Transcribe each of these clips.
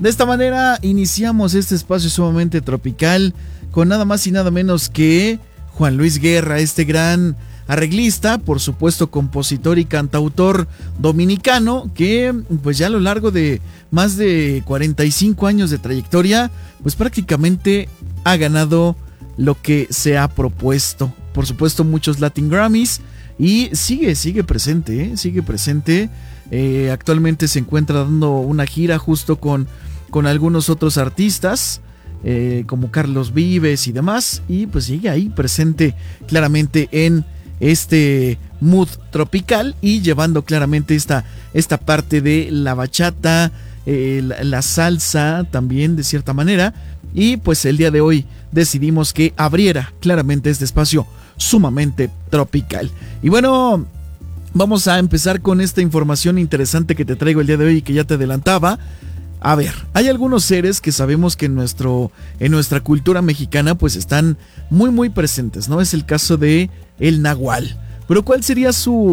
De esta manera iniciamos este espacio sumamente tropical con nada más y nada menos que Juan Luis Guerra, este gran arreglista, por supuesto compositor y cantautor dominicano, que pues ya a lo largo de más de 45 años de trayectoria, pues prácticamente ha ganado lo que se ha propuesto. Por supuesto muchos Latin Grammys y sigue presente, sigue presente. Actualmente se encuentra dando una gira justo con algunos otros artistas, como Carlos Vives y demás, y pues sigue ahí presente claramente en este mood tropical y llevando claramente esta parte de la bachata, la salsa también de cierta manera. Y pues el día de hoy decidimos que abriera claramente este espacio sumamente tropical. Y bueno, vamos a empezar con esta información interesante que te traigo el día de hoy y que ya te adelantaba. A ver, hay algunos seres que sabemos que en nuestra cultura mexicana pues están muy presentes, ¿no? Es el caso de el nahual. Pero ¿cuál sería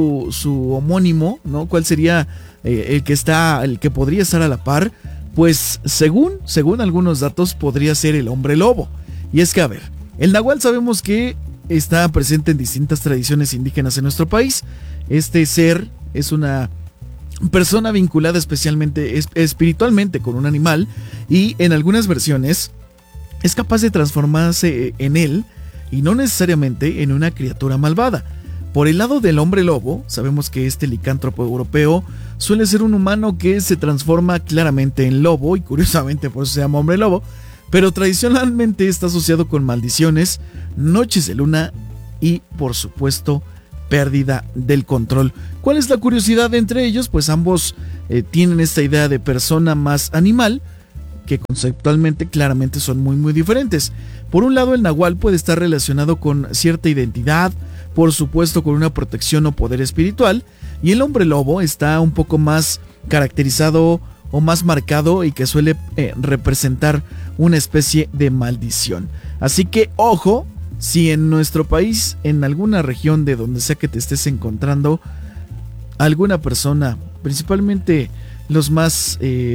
su homónimo, ¿no? ¿Cuál sería el que podría estar a la par? Pues según algunos datos podría ser el hombre lobo. Y es que, a ver, el nahual sabemos que está presente en distintas tradiciones indígenas en nuestro país. Este ser es una persona vinculada especialmente espiritualmente con un animal y en algunas versiones es capaz de transformarse en él y no necesariamente en una criatura malvada. Por el lado del hombre lobo, sabemos que este licántropo europeo suele ser un humano que se transforma claramente en lobo y curiosamente por eso se llama hombre lobo, pero tradicionalmente está asociado con maldiciones, noches de luna y por supuesto pérdida del control. ¿Cuál es la curiosidad entre ellos? Pues ambos tienen esta idea de persona más animal, que conceptualmente claramente son muy diferentes. Por un lado, el nahual puede estar relacionado con cierta identidad, por supuesto con una protección o poder espiritual, y el hombre lobo está un poco más caracterizado o más marcado y que suele representar una especie de maldición. Así que ojo, si en nuestro país, en alguna región de donde sea que te estés encontrando, alguna persona, principalmente los más,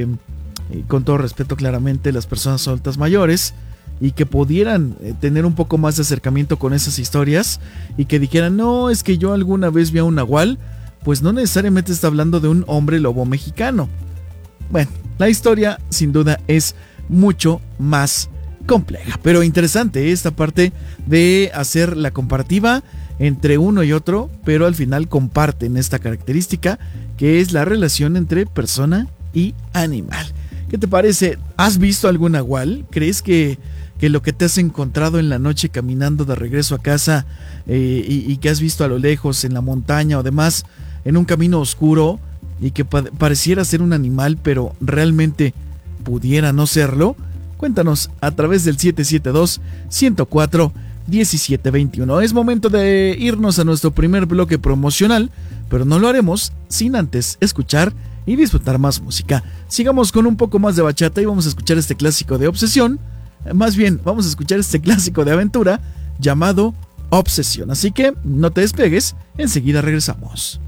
con todo respeto claramente, las personas adultas mayores, y que pudieran tener un poco más de acercamiento con esas historias, y que dijeran, no, es que yo alguna vez vi a un nahual, pues no necesariamente está hablando de un hombre lobo mexicano. Bueno, la historia sin duda es mucho más compleja, pero interesante esta parte de hacer la comparativa entre uno y otro, pero al final comparten esta característica que es la relación entre persona y animal. ¿Qué te parece? ¿Has visto algún nahual? ¿Crees que lo que te has encontrado en la noche caminando de regreso a casa y que has visto a lo lejos en la montaña o demás en un camino oscuro y que pareciera ser un animal pero realmente pudiera no serlo? Cuéntanos a través del 772-104-1721. Es momento de irnos a nuestro primer bloque promocional, pero no lo haremos sin antes escuchar y disfrutar más música. Sigamos con un poco más de bachata y vamos a escuchar este clásico de obsesión. Más bien, vamos a escuchar este clásico de aventura llamado Obsesión. Así que no te despegues, enseguida regresamos.